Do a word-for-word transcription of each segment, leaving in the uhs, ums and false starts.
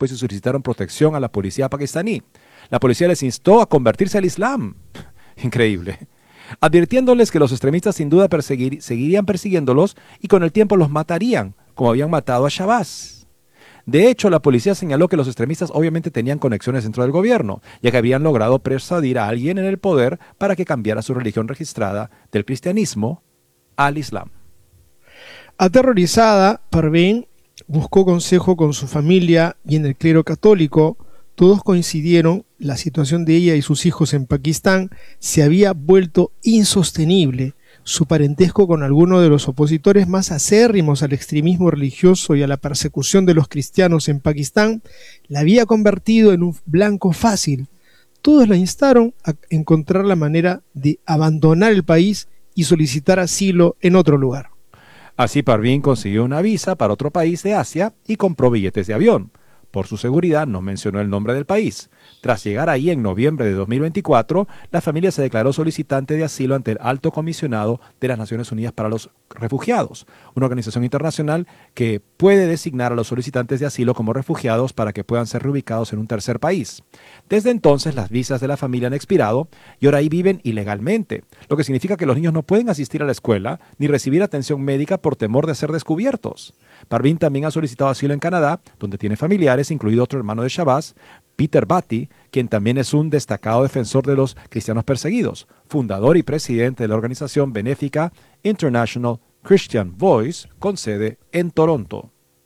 después y solicitaron protección a la policía pakistaní. La policía les instó a convertirse al Islam. Increíble. Advirtiéndoles que los extremistas sin duda perseguir, seguirían persiguiéndolos y con el tiempo los matarían, como habían matado a Shabazz. De hecho, la policía señaló que los extremistas obviamente tenían conexiones dentro del gobierno, ya que habían logrado persuadir a alguien en el poder para que cambiara su religión registrada del cristianismo al Islam. Aterrorizada, Parveen buscó consejo con su familia y en el clero católico. Todos coincidieron, la situación de ella y sus hijos en Pakistán se había vuelto insostenible. Su parentesco con alguno de los opositores más acérrimos al extremismo religioso y a la persecución de los cristianos en Pakistán la había convertido en un blanco fácil. Todos la instaron a encontrar la manera de abandonar el país y solicitar asilo en otro lugar. Así Parveen consiguió una visa para otro país de Asia y compró billetes de avión. Por su seguridad no mencionó el nombre del país. Tras llegar ahí en noviembre de dos mil veinticuatro, la familia se declaró solicitante de asilo ante el Alto Comisionado de las Naciones Unidas para los Refugiados, una organización internacional que puede designar a los solicitantes de asilo como refugiados para que puedan ser reubicados en un tercer país. Desde entonces, las visas de la familia han expirado y ahora ahí viven ilegalmente, lo que significa que los niños no pueden asistir a la escuela ni recibir atención médica por temor de ser descubiertos. Parveen también ha solicitado asilo en Canadá, donde tiene familiares, incluido otro hermano de Shabazz, Peter Bhatti, quien también es un destacado defensor de los cristianos perseguidos, fundador y presidente de la organización benéfica International Christian Voice, con sede en Toronto.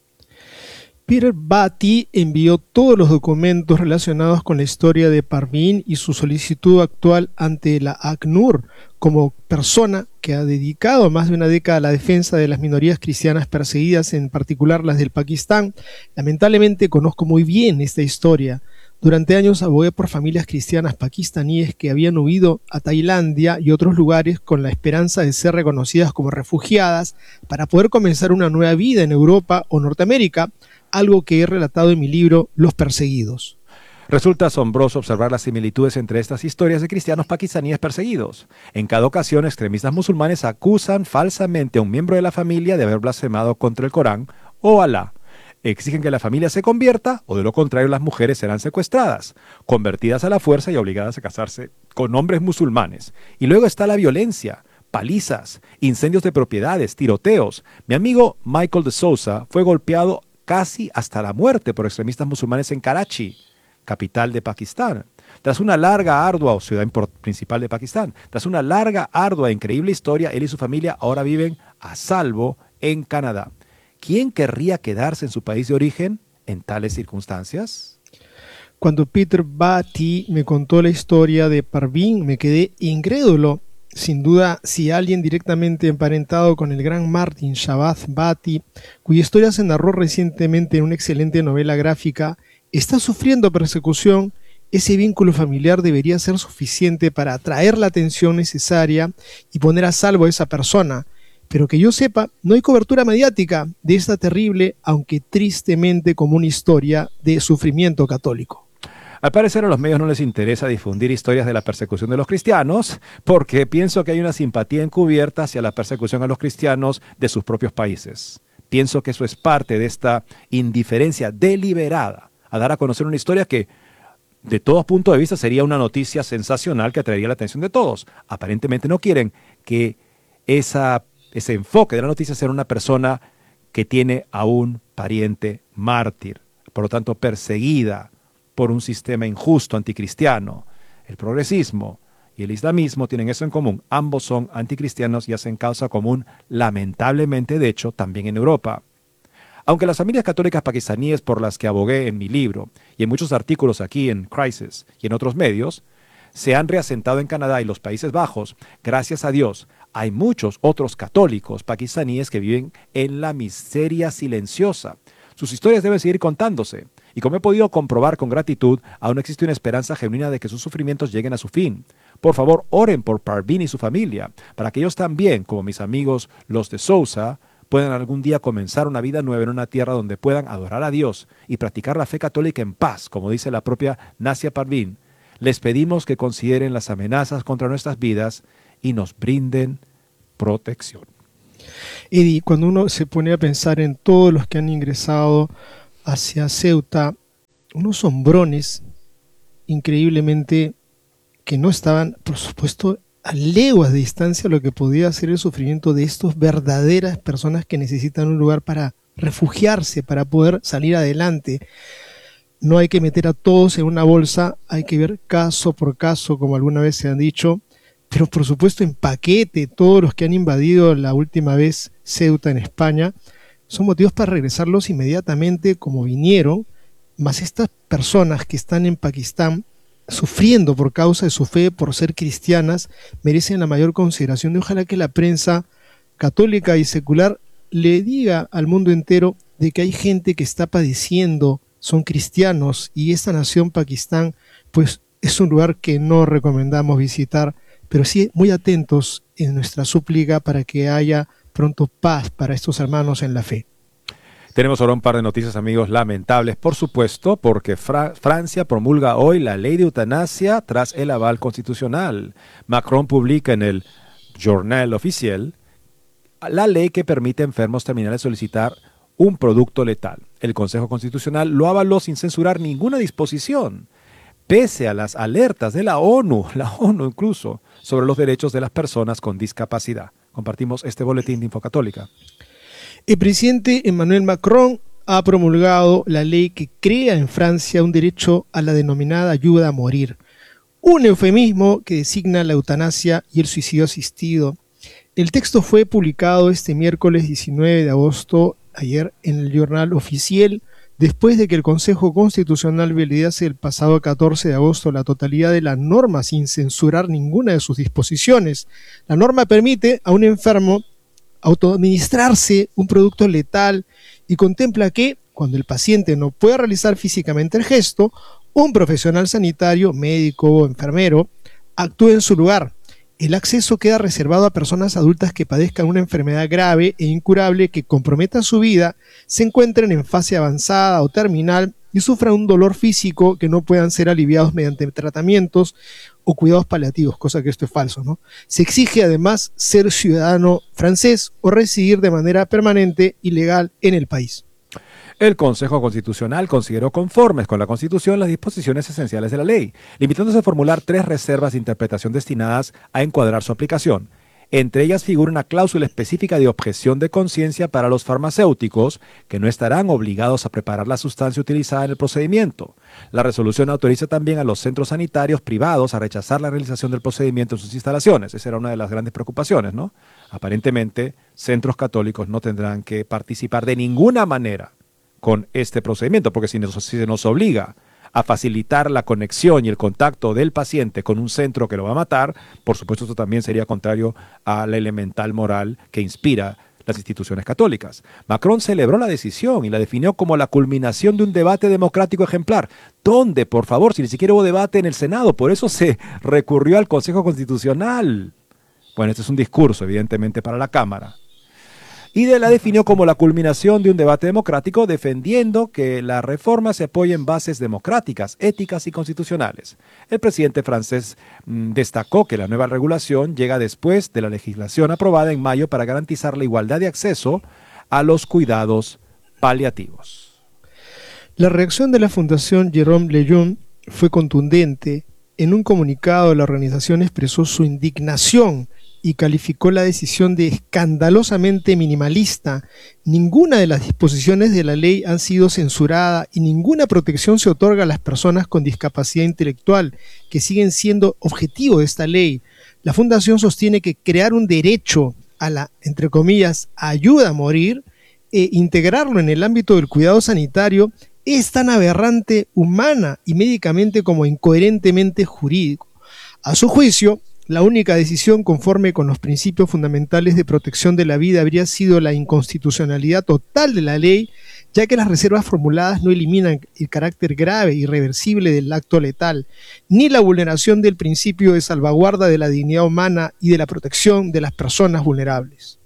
Peter Bhatti envió todos los documentos relacionados con la historia de Parveen y su solicitud actual ante la ACNUR, como persona que ha dedicado más de una década a la defensa de las minorías cristianas perseguidas, en particular las del Pakistán. Lamentablemente conozco muy bien esta historia. Durante años abogué por familias cristianas pakistaníes que habían huido a Tailandia y otros lugares con la esperanza de ser reconocidas como refugiadas para poder comenzar una nueva vida en Europa o Norteamérica, algo que he relatado en mi libro Los Perseguidos. Resulta asombroso observar las similitudes entre estas historias de cristianos pakistaníes perseguidos. En cada ocasión, extremistas musulmanes acusan falsamente a un miembro de la familia de haber blasfemado contra el Corán o Alá. Exigen que la familia se convierta o de lo contrario las mujeres serán secuestradas, convertidas a la fuerza y obligadas a casarse con hombres musulmanes. Y luego está la violencia, palizas, incendios de propiedades, tiroteos. Mi amigo Michael de Sousa fue golpeado casi hasta la muerte por extremistas musulmanes en Karachi, capital de Pakistán. Tras una larga, ardua, o ciudad principal de Pakistán, tras una larga, ardua e increíble historia, él y su familia ahora viven a salvo en Canadá. ¿Quién querría quedarse en su país de origen en tales circunstancias? Cuando Peter Bhatti me contó la historia de Parveen, me quedé incrédulo. Sin duda, si alguien directamente emparentado con el gran Martin Shabazz Bhatti, cuya historia se narró recientemente en una excelente novela gráfica, está sufriendo persecución, ese vínculo familiar debería ser suficiente para atraer la atención necesaria y poner a salvo a esa persona. Pero que yo sepa, no hay cobertura mediática de esta terrible, aunque tristemente común historia de sufrimiento católico. Al parecer a los medios no les interesa difundir historias de la persecución de los cristianos, porque pienso que hay una simpatía encubierta hacia la persecución a los cristianos de sus propios países. Pienso que eso es parte de esta indiferencia deliberada a dar a conocer una historia que, de todos puntos de vista, sería una noticia sensacional que atraería la atención de todos. Aparentemente no quieren que esa, ese enfoque de la noticia sea una persona que tiene a un pariente mártir, por lo tanto perseguida por un sistema injusto anticristiano. El progresismo y el islamismo tienen eso en común. Ambos son anticristianos y hacen causa común, lamentablemente, de hecho, también en Europa. Aunque las familias católicas pakistaníes por las que abogué en mi libro y en muchos artículos aquí en Crisis y en otros medios, se han reasentado en Canadá y los Países Bajos, gracias a Dios, hay muchos otros católicos pakistaníes que viven en la miseria silenciosa. Sus historias deben seguir contándose. Y como he podido comprobar con gratitud, aún existe una esperanza genuina de que sus sufrimientos lleguen a su fin. Por favor, oren por Parveen y su familia, para que ellos también, como mis amigos los de Sousa, puedan algún día comenzar una vida nueva en una tierra donde puedan adorar a Dios y practicar la fe católica en paz, como dice la propia Nasia Parveen. Les pedimos que consideren las amenazas contra nuestras vidas y nos brinden protección. Eddie, cuando uno se pone a pensar en todos los que han ingresado hacia Ceuta, unos hombrones increíblemente que no estaban, por supuesto, a leguas de distancia lo que podía ser el sufrimiento de estas verdaderas personas que necesitan un lugar para refugiarse, para poder salir adelante. No hay que meter a todos en una bolsa, hay que ver caso por caso, como alguna vez se han dicho, pero por supuesto en paquete. Todos los que han invadido la última vez Ceuta en España son motivos para regresarlos inmediatamente como vinieron, más estas personas que están en Pakistán sufriendo por causa de su fe, por ser cristianas, merecen la mayor consideración. Y ojalá que la prensa católica y secular le diga al mundo entero de que hay gente que está padeciendo, son cristianos, y esta nación Pakistán pues es un lugar que no recomendamos visitar, pero sí muy atentos en nuestra súplica para que haya pronto paz para estos hermanos en la fe. Tenemos ahora un par de noticias, amigos, lamentables, por supuesto, porque Fra- Francia promulga hoy la ley de eutanasia tras el aval constitucional. Macron publica en el Journal Officiel la ley que permite a enfermos terminales solicitar un producto letal. El Consejo Constitucional lo avaló sin censurar ninguna disposición, pese a las alertas de la ONU, la ONU incluso, sobre los derechos de las personas con discapacidad. Compartimos este boletín de Infocatólica. El presidente Emmanuel Macron ha promulgado la ley que crea en Francia un derecho a la denominada ayuda a morir, un eufemismo que designa la eutanasia y el suicidio asistido. El texto fue publicado este miércoles diecinueve de agosto, ayer, en el Journal Officiel, después de que el Consejo Constitucional validase el pasado catorce de agosto la totalidad de la norma sin censurar ninguna de sus disposiciones. La norma permite a un enfermo autoadministrarse un producto letal y contempla que, cuando el paciente no pueda realizar físicamente el gesto, un profesional sanitario, médico o enfermero, actúe en su lugar. El acceso queda reservado a personas adultas que padezcan una enfermedad grave e incurable que comprometa su vida, se encuentren en fase avanzada o terminal y sufran un dolor físico que no puedan ser aliviados mediante tratamientos o cuidados paliativos, cosa que esto es falso, ¿no? Se exige además ser ciudadano francés o residir de manera permanente y legal en el país. El Consejo Constitucional consideró conformes con la Constitución las disposiciones esenciales de la ley, limitándose a formular tres reservas de interpretación destinadas a encuadrar su aplicación. Entre ellas figura una cláusula específica de objeción de conciencia para los farmacéuticos, que no estarán obligados a preparar la sustancia utilizada en el procedimiento. La resolución autoriza también a los centros sanitarios privados a rechazar la realización del procedimiento en sus instalaciones. Esa era una de las grandes preocupaciones, ¿no? Aparentemente, centros católicos no tendrán que participar de ninguna manera con este procedimiento, porque si, nos, si se nos obliga a facilitar la conexión y el contacto del paciente con un centro que lo va a matar, por supuesto esto también sería contrario a la elemental moral que inspira las instituciones católicas. Macron celebró la decisión y la definió como la culminación de un debate democrático ejemplar. ¿Dónde, por favor? Si ni siquiera hubo debate en el Senado, por eso se recurrió al Consejo Constitucional. Bueno, este es un discurso, evidentemente, para la Cámara. Y de la definió como la culminación de un debate democrático, defendiendo que la reforma se apoya en bases democráticas, éticas y constitucionales. El presidente francés mmm, destacó que la nueva regulación llega después de la legislación aprobada en mayo para garantizar la igualdad de acceso a los cuidados paliativos. La reacción de la Fundación Jérôme Lejeune fue contundente. En un comunicado, la organización expresó su indignación y calificó la decisión de escandalosamente minimalista. Ninguna de las disposiciones de la ley han sido censurada y ninguna protección se otorga a las personas con discapacidad intelectual, que siguen siendo objetivo de esta ley. La Fundación sostiene que crear un derecho a la, entre comillas, ayuda a morir e integrarlo en el ámbito del cuidado sanitario es tan aberrante humana y médicamente como incoherentemente jurídico. A su juicio, la única decisión conforme con los principios fundamentales de protección de la vida habría sido la inconstitucionalidad total de la ley, ya que las reservas formuladas no eliminan el carácter grave e irreversible del acto letal, ni la vulneración del principio de salvaguarda de la dignidad humana y de la protección de las personas vulnerables.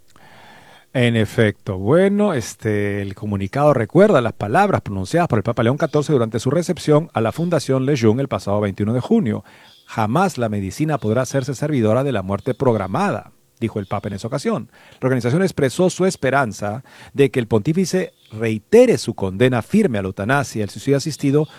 En efecto, bueno, este, el comunicado recuerda las palabras pronunciadas por el Papa León catorce durante su recepción a la Fundación Lejeune el pasado veintiuno de junio. Jamás la medicina podrá hacerse servidora de la muerte programada, dijo el Papa en esa ocasión. La organización expresó su esperanza de que el pontífice reitere su condena firme a la eutanasia y el suicidio asistido